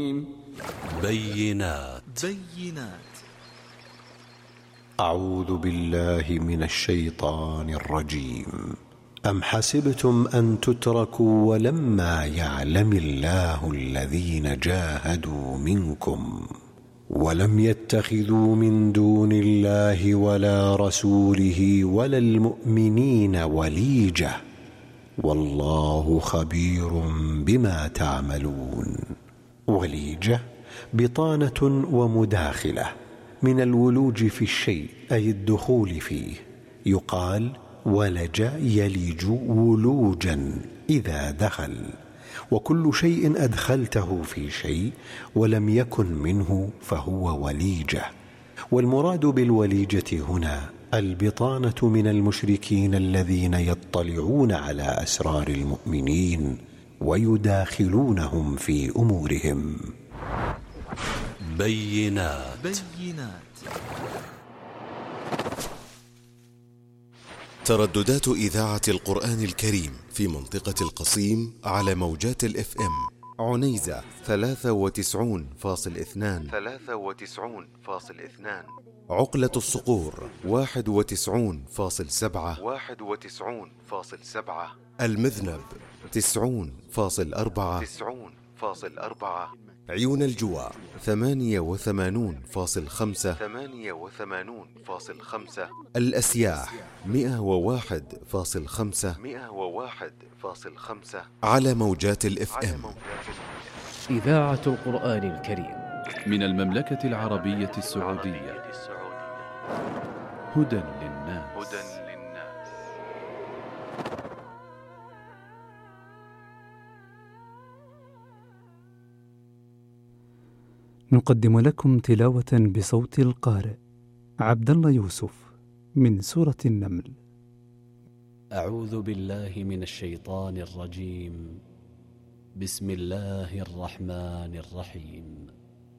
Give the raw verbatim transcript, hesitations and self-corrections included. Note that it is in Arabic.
بينات بينات أعوذ بالله من الشيطان الرجيم. أم حسبتم أن تتركوا ولما يعلم الله الذين جاهدوا منكم ولم يتخذوا من دون الله ولا رسوله ولا المؤمنين وليجة والله خبير بما تعملون. وليجة بطانة ومداخلة من الولوج في الشيء أي الدخول فيه. يقال ولج يلج ولوجا إذا دخل، وكل شيء أدخلته في شيء ولم يكن منه فهو وليجة. والمراد بالوليجة هنا البطانة من المشركين الذين يطلعون على أسرار المؤمنين ويداخلونهم في أمورهم. بينات بينات ترددات إذاعة القرآن الكريم في منطقة القصيم على موجات الاف ام عنيزة ثلاثة وتسعون فاصل اثنان ثلاثة وتسعون فاصل اثنان، عقلة الصقور واحد وتسعون فاصل سبعة واحد وتسعون فاصل سبعة، المذنب تسعون فاصل أربعة تسعون فاصل أربعة، عيون الجوى ثمانية وثمانون فاصل خمسة ثمانية وثمانون فاصل خمسة، الأسياح مئة وواحد فاصل خمسة مئة وواحد فاصل خمسة على موجات الاف ام. إذاعة القرآن الكريم من المملكة العربية السعودية. هدى للناس. نقدم لكم تلاوة بصوت القارئ عبد الله يوسف من سورة النمل. أعوذ بالله من الشيطان الرجيم. بسم الله الرحمن الرحيم.